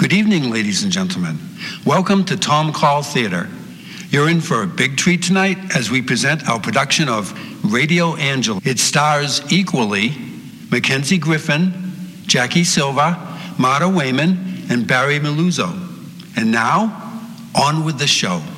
Good evening, ladies and gentlemen. Welcome to Tom Call Theater. You're in for a big treat tonight as we present our production of Radio Angel. It stars equally Mackenzie Griffin, Jackie Silva, Marta Wayman, and Barry Miluzzo. And now, on with the show.